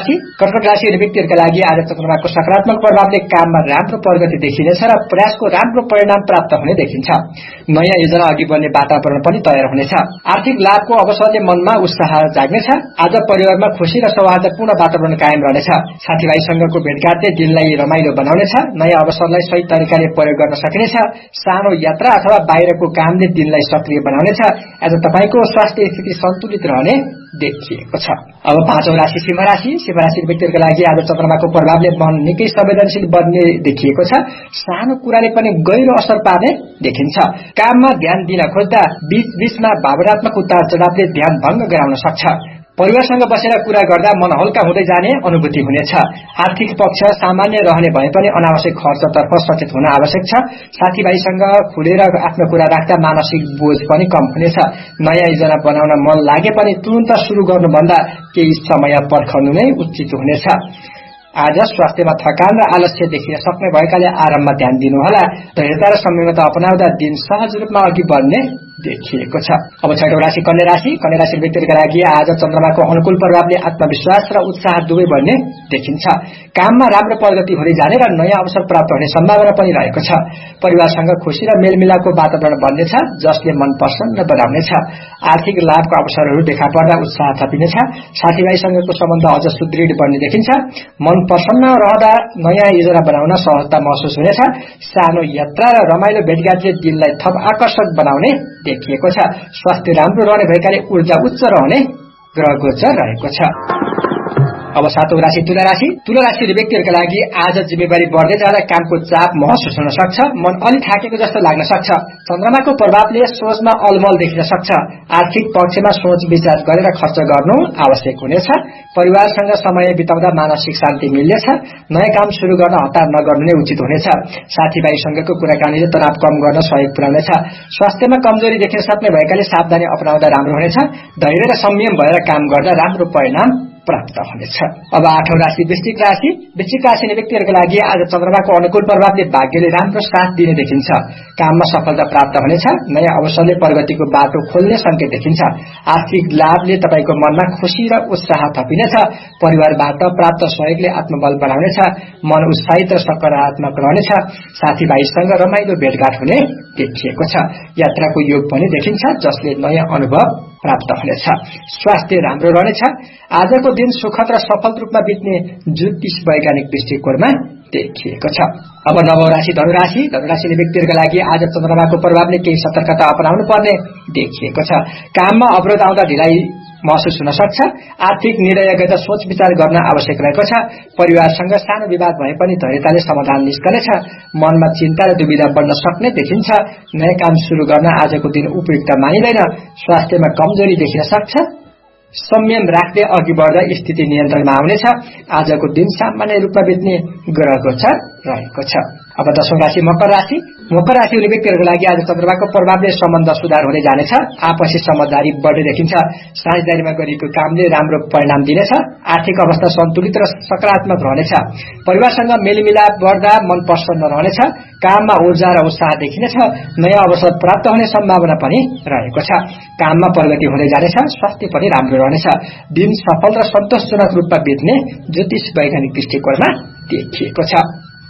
कर्कट राशि व्यक्तिहरूका लागि आज चन्द्रमाको सकारात्मक प्रभावले काममा राम्रो प्रगति देखिनेछ र प्रयासको राम्रो परिणाम प्राप्त हुने देखिन्छ। नयाँ योजना अघि बढ्ने वातावरण पनि तयार हुनेछ। आर्थिक लाभको अवसरले मनमा उत्साह जाग्नेछ। आज परिवारमा खुशी र सौहार्दपूर्ण वातावरण कायम रहनेछ। साथीभाइसँगको भेटघाटले दिनलाई रमाइलो बनाउनेछ। नयाँ अवसरलाई सही तरिकाले प्रयोग गर्न सकिनेछ। सानो यात्रा अथवा बाहिरको कामले दिनलाई सक्रिय बनाउनेछ। आज तपाईको स्वास्थ्य स्थिति सन्तुलित रहने देखिएको छ। अब पाँचौं राशि सिंह राशि। सिंह राशि व्यक्तिहरूका लागि आज चन्द्रमाको प्रभावले मन निकै संवेदनशील बन्ने देखिएको छ। सानो कुराले पनि गहिरो असर पार्ने देखिन्छ। काममा ध्यान दिन खोज्दा बीचबीचमा भावनात्मक उतार चढावले ध्यान भंग गराउन सक्छ। परिवारसँग बसेर कुरा गर्दा मन हल्का हुँदै जाने अनुभूति हुनेछ। आर्थिक पक्ष सामान्य रहने भए पनि अनावश्यक खर्चतर्फ सचेत हुन आवश्यक छ। साथीभाइसँग खुलेर आफ्नो कुरा राख्दा मानसिक बोझ पनि कम हुनेछ। नयाँ योजना बनाउन मन लागे पनि तुरन्त शुरू गर्नुभन्दा केही समय पर्खनु नै उचित हुनेछ। आज स्वास्थ्यमा थकान र आलस्य देखिन सक्ने भएकाले आराममा ध्यान दिनुहोला। धैर्यता र संयमता अपनाउँदा दिन सहज रूपमा अघि बढ्ने देखिएको छ। अब छठौं राशि कन्या राशि। कन्या राशि व्यक्तिहरूका लागि आज चन्द्रमाको अनुकूल प्रभावले आत्मविश्वास र उत्साह दुवै बढ्ने देखिन्छ। काममा राम्रो प्रगति हुँदै जाने र नयाँ अवसर प्राप्त हुने सम्भावना पनि रहेको छ। परिवारसँग खुशी र मेलमिलापको वातावरण बन्नेछ, जसले मन प्रसन्न बनाउनेछ। आर्थिक लाभको अवसरहरू देखा पर्दा उत्साह थपिनेछ। साथीभाइसँगको सम्बन्ध अझ सुदृढ बन्ने देखिन्छ। मन प्रसन्न रहँदा नयाँ योजना बनाउन सहजता महसुस हुनेछ। सानो यात्रा र रमाइलो भेटघाटले दिनलाई थप आकर्षक बनाउने देखिएको छ। स्वास्थ्य राम्रो रहने भएकाले ऊर्जा उच्च रहने ग्रह गोचर रहेको छ। अब सातौं राशि तुला राशि। तुला राशि व्यक्तिहरूका लागि आज जिम्मेवारी बढ्दै जाँदा कामको चाप महसुस हुन सक्छ। मन अलि थाकेको जस्तो लाग्न सक्छ। चन्द्रमाको प्रभावले सोचमा अलमल देखिन सक्छ। आर्थिक पक्षमा सोच विचार गरेर खर्च गर्नु आवश्यक हुनेछ। परिवारसँग समय बिताउँदा मानसिक शान्ति मिल्नेछ। नयाँ काम शुरू गर्न हतार नगर्नु नै उचित हुनेछ। साथीभाइसँगको कुराकानीले तनाव कम गर्न सहयोग पुर्याउनेछ। स्वास्थ्यमा कमजोरी देखिन सक्ने भएकाले सावधानी अपनाउँदा राम्रो हुनेछ। धैर्य र संयम भएर काम गर्दा राम्रो परिणाम प्राप्त हुनेछ। अब आठौं राशि वृश्चिक राशि। वृश्चिक राशि व्यक्तिहरूका लागि आज चन्द्रमाको अनुकूल प्रभावले भाग्यले राम्रो साथ दिने देखिन्छ। काममा सफलता प्राप्त हुनेछ। नयाँ अवसरले प्रगतिको बाटो खोल्ने संकेत देखिन्छ। आर्थिक लाभले तपाईको मनमा खुशी र उत्साह थपिनेछ। परिवारबाट प्राप्त सहयोगले आत्मबल बढाउनेछ। मन उत्साहित र सकारात्मक रहनेछ। साथीभाइसँग रमाइलो भेटघाट हुने देखिएको छ। यात्राको योग पनि देखिन्छ, जसले नयाँ अनुभव प्राप्त हुनेछ। स्वास्थ्य राम्रो रहनेछ। आजको दिन सुखद र सफल रूपमा बित्ने ज्योतिष वैज्ञानिक दृष्टिकोणमा देखिएको छ। अब नवौं राशि धनुराशि। धनुराशि व्यक्तिहरूका लागि आज चन्द्रमाको प्रभावले केही सतर्कता अपनाउनु पर्ने देखिएको छ। काममा अवरोध आउँदा ढिलाइ महसुस हुन सक्छ। आर्थिक निर्णय गर्दा सोच विचार गर्न आवश्यक रहेको छ। परिवारसँग सानो विवाद भए पनि धैर्यताले समाधान निस्कनेछ। मनमा चिन्ता र दुविधा बढ्न सक्ने देखिन्छ। नयाँ काम शुरू गर्न आजको दिन उपयुक्त मानिँदैन। स्वास्थ्यमा कमजोरी देखिन सक्छ। संयम राख्दै अघि बढ्दा स्थिति नियन्त्रणमा आउनेछ। आजको दिन सामान्य रूपमा बित्ने ग्रह गोचर रहेको छ। अब दशौं राशि मकर राशि। मकर राशि हुने व्यक्तिहरूको लागि आज चन्द्रमाको प्रभावले सम्बन्ध सुधार हुँदै जानेछ। आपसी समझदारी बढ्दै देखिन्छ। साझेदारीमा गरिएको कामले राम्रो परिणाम दिनेछ। आर्थिक अवस्था सन्तुलित र सकारात्मक रहनेछ। परिवारसँग मेलमिलाप बढ्दा मन प्रसन्न रहनेछ। काममा ऊर्जा र उत्साह देखिनेछ। नयाँ अवसर प्राप्त हुने सम्भावना पनि रहेको छ। काममा प्रगति हुँदै जानेछ। स्वास्थ्य पनि राम्रो रहनेछ। दिन सफल र सन्तोषजनक रूपमा बित्ने ज्योतिष वैज्ञानिक दृष्टिकोणमा देखिएको छ।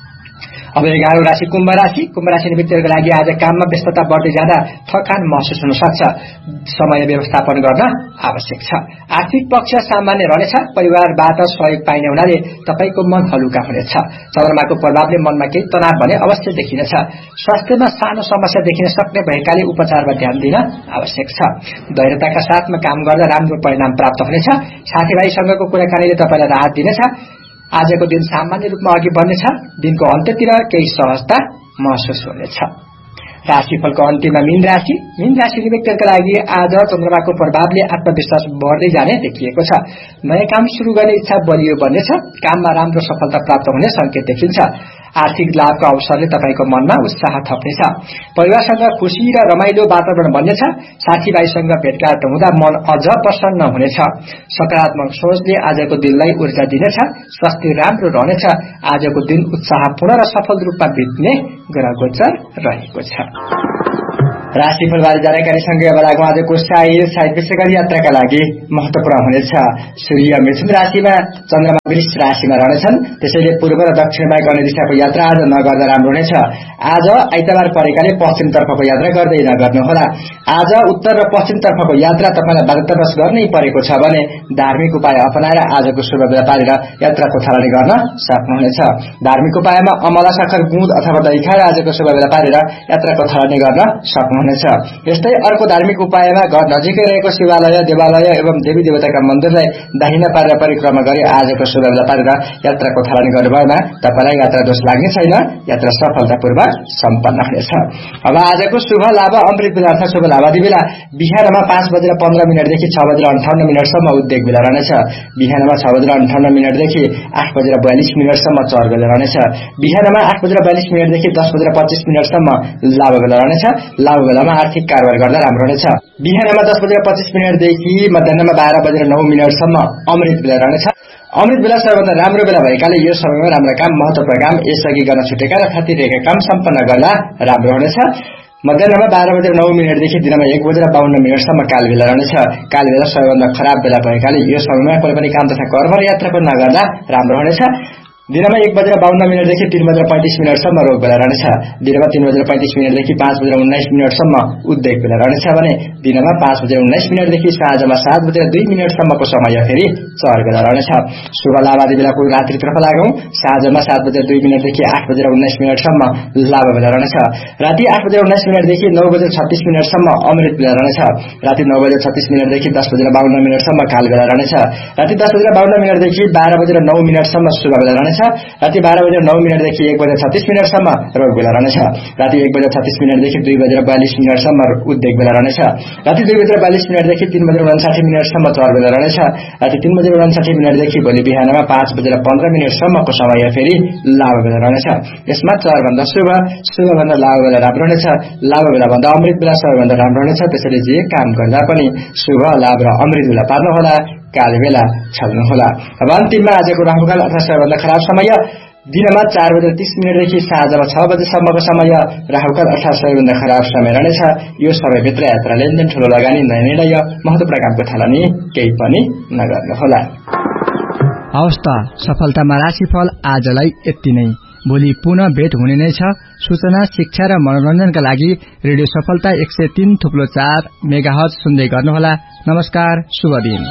अब 11औं राशि कुम्भ राशि। कुम्भ राशि व्यक्तिहरूका लागि आज काममा व्यस्तता बढ्दै जाँदा थकान महसुस हुन सक्छ। समय व्यवस्थापन गर्न आवश्यक छ। आर्थिक पक्ष सामान्य रहनेछ। परिवारबाट सहयोग पाइने हुनाले तपाईको मन हलुका हुनेछ। चन्द्रमाको प्रभावले मनमा केही तनाव भने अवश्य देखिनेछ। स्वास्थ्यमा सानो समस्या देखिन सक्ने भएकाले उपचारमा ध्यान दिन आवश्यक छ। धैर्यताका साथमा काम गर्दा राम्रो परिणाम प्राप्त हुनेछ। साथीभाइसँगको कुराकानीले तपाईलाई राहत दिनेछ। आजको दिन सामान्य रूपमा अघि बढ्नेछ। दिनको अन्त्यतिर केही सहजता महसुस हुनेछ। राशिफलको अन्त्यमा मीन राशि। मीन राशि व्यक्तिहरूका लागि आज चन्द्रमाको प्रभावले आत्मविश्वास बढ्दै जाने देखिएको छ। नयाँ काम शुरू गर्ने इच्छा बलियो बन्नेछ। काममा राम्रो सफलता प्राप्त हुने संकेत देखिन्छ। आर्थिक लाभको अवसरले तपाईको मनमा उत्साह थप्नेछ। परिवारसँग खुशी र रमाइलो वातावरण बन्नेछ। साथीभाइसँग भेटघाट हुँदा मन अझ प्रसन्न हुनेछ। सकारात्मक सोचले आजको दिनलाई ऊर्जा दिनेछ। स्वास्थ्य राम्रो रहनेछ। आजको दिन उत्साहपूर्ण र सफल रूपमा बित्ने ग्रह गोचर रहेको छ। राशिफलबारे जानकारीसँगै अब लागौँ आजको साहित्य विषयका यात्राका लागि महत्वपूर्ण हुनेछ। सूर्य मिथुन राशिमा, चन्द्रमा वृष राशिमा रहनेछन्। त्यसैले पूर्व र दक्षिणमा गर्ने दिशाको यात्रा आज नगर्दा राम्रो हुनेछ। आज आइतबार परेकाले पश्चिमतर्फको यात्रा गर्दै नगर्नुहोला। आज उत्तर र पश्चिमतर्फको यात्रा तपाईँलाई बाध्यतावश गर्नै परेको छ भने धार्मिक उपाय अपनाएर आजको शुभ बेला पारेर यात्राको थालनी गर्न सक्नुहुनेछ। धार्मिक उपायमा अमला, सखर, गुँद अथवा दही खाएर आजको शुभ बेला पारेर यात्राको थालनी गर्न सक्नुहुनेछ। यस्तै अर्को धार्मिक उपायमा घर नजिकै रहेको शिवालय, देवालय एवं देवी देवताका मन्दिरलाई दाहिना पारेर परिक्रमा गरी आजको शुभ बेला पारेर यात्राको थालनी गर्नुभएमा तपाईँलाई यात्रा दोष लाग्ने छैन। यात्रा सफलतापूर्वक सम्पन्न हुनेछ। अब आजको शुभ लाभ अमृत बेला अर्थात शुभ लाभादी बेला बिहानमा 5:15 देखि 6:58 उद्योग बेला रहनेछ। बिहानमा 6:58 देखि 8:42 चर बेला रहनेछ। बिहानमा 8:42 देखि 10:25 लाभ बेला रहनेछ। लाभ बेलामा आर्थिक कारोबार गर्दा राम्रो हुनेछ। बिहानमा 10:25 देखि मध्याहमा 12:09 अमृत बेला रहनेछ। अमृत बेला सबैभन्दा राम्रो बेला भएकाले यो समयमा राम्रो काम, महत्वपूर्ण काम यसअघि गर्न छुटेका र खातिरहेका काम सम्पन्न गर्दा राम्रो हुनेछ। मध्याहमा 12:09 देखि दिनमा 1:52 काल बेला रहनेछ। काल बेला सबैभन्दा खराब बेला भएकाले यो समयमा कुनै पनि काम तथा कर्म र यात्रा पनि नगर्दा राम्रो हुनेछ। दिनमा 1:52 देखि 3:35 रोग बेला रहनेछ। दिनमा 3:35 देखि 5:19 उद्योग बेला रहनेछ भने दिनमा 5:19 देखि साँझमा 7:02 समय फेरि चर बेला रहनेछ। शुभ लाभ आदि बेलाको रात्रितर्फ लागौं। साँझमा 7:02 देखि 8:19 लाभ बेला रहनेछ। राति 8:19 देखि 9:36 अमृत बेला रहनेछ। राति 9:36 देखि 10:52 काल बेला रहनेछ। राति 10:52 देखि 12:09 शुभ बेला रहनेछ। राति 12:09 देखि 1:36 रोग बेला रहनेछ। राति 1:36 देखि 2:42 उद्योग बेला रहनेछ। राति 2:42 देखि 3:59 चर बेला रहनेछ। राति 3:59 देखि भोलि बिहानमा 5:15 समय फेरि लाभ बेला रहनेछ। यसमा चरभन्दा शुभभन्दा लाभ बेला राम्रो हुनेछ। लाभ बेला भन्दा अमृत बेला सबैभन्दा राम्रो हुनेछ। त्यसैले जे काम गर्दा पनि शुभ लाभ र अमृत बेला पार्नुहोला, काल बेला छल्नुहोला। अब अन्तिममा आजको राहुकाल अथवा सबैभन्दा खराब समय दिनमा 4:30 देखि साँझमा 6 समय राहुकाल अर्थात सबैभन्दा खराब समय रहनेछ। यो समयभित्र यात्रा, लेनदेन, ठूलो लगानी, नयाँ निर्णय, महत्वपूर्ण कामको थालनी केही पनि नगर्नुहोला। अवस्था सफलतामा राशिफल आजलाई यति नै। भोलि पुनः भेट हुने नै छ। सूचना, शिक्षा र मनोरञ्जनका लागि रेडियो सफलता 103.4 मेगाहर्ज सुन्दै गर्नुहोला। नमस्कार, शुभ दिन।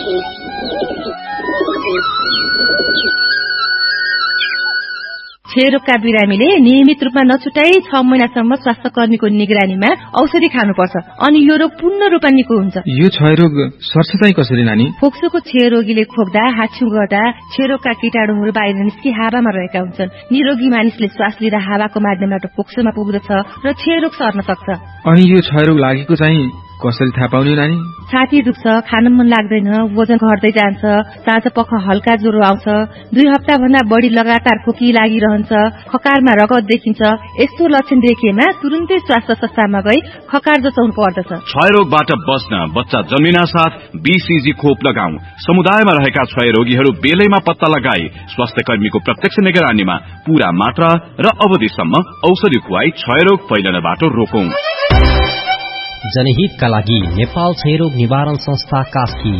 क्षयरोगका बिरामीले नियमित रूपमा नछुटाई 6 महिनासम्म स्वास्थ्य कर्मीको निगरानीमा औषधि खानुपर्छ अनि यो रोग पूर्ण रूपमा निको हुन्छ। यो क्षयरोग सर्छ चाहिँ कसरी नानी? फोक्सोको क्षयरोगीले खोक्दा, हाछ्यु गर्दा क्षयरोगका कीटाणुहरू बाहिर निस्कि हावामा रहेका हुन्छन्। निरोगी मानिसले श्वास लिँदा हावाको माध्यमबाट फोक्सोमा पुग्दछ र क्षयरोग सर्न सक्छ। अनि यो क्षयरोग लागेको चाहिँ कसरी थाहा पाउने नानी? छाती दुख्छ, खान मन लाग्दैन, वजन घट्दै जान्छ, साँझपख हल्का ज्वरो आउँछ, 2 हप्ता भन्दा बढी लगातार खोकी लागिरहन्छ, खकारमा रगत देखिन्छ। यस्तो लक्षण देखिएमा तुरुन्तै स्वास्थ्य संस्थामा गई खकार जचाउनु पर्दछ। क्षयरोगबाट बच्न बच्चा जन्मिना साथ बीसीजी खोप लगाऊ। समुदायमा रहेका क्षयरोगीहरू बेलैमा पत्ता लगाई स्वास्थ्य कर्मीको प्रत्यक्ष निगरानीमा पूरा मात्रा र अवधिसम्म औषधि खुवाई क्षयरोग फैलनबाट रोकौं। जनहितका लागि नेपाल क्षयरोग निवारण संस्था कास्की।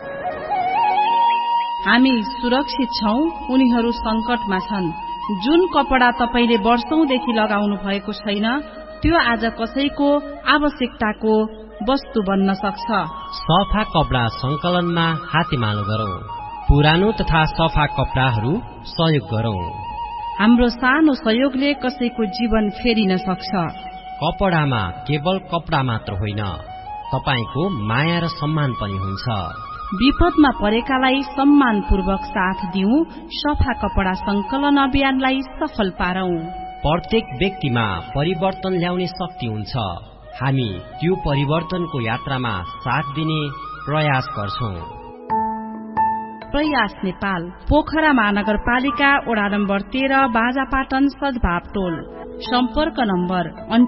हामी सुरक्षित छौं, उनीहरू संकटमा छन्। जुन कपडा तपाईले वर्षौंदेखि लगाउनु भएको छैन त्यो आज कसैको आवश्यकताको वस्तु बन्न सक्छ। सफा कपडा संकलनमा हातेमालो गरौं। पुरानो तथा सफा कपडाहरू सहयोग गरौं। हाम्रो सानो सहयोगले कसैको जीवन फेरिन सक्छ। कपडामा केवल कपडा मात्र होइन, तपाईको माया र सम्मान पनि हुन्छ। विपदमा परेकालाई सम्मानपूर्वक साथ दिउँ। सफा कपडा संकलन अभियानलाई सफल पारौं। प्रत्येक व्यक्तिमा परिवर्तन ल्याउने शक्ति हुन्छ। हामी त्यो परिवर्तनको यात्रामा साथ दिने प्रयास गर्छौं। प्रयास नेपाल, पोखरा महानगरपालिका, वडा नम्बर 13, बाजापाटन, सद्भाव टोल। सम्पर्क नम्बर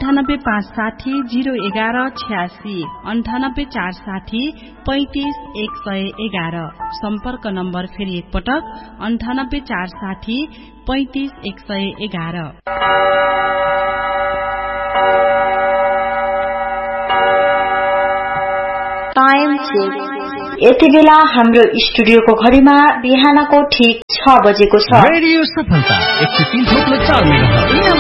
9856001186, 9846035111। सम्पर्क नम्बर फेरि एकपटक 9846035111। यति बेला हाम्रो स्टुडियोको घडीमा बिहानको ठीक 6 बजेको छ। रेडियो सफलता 103.4 मेगाहर्ज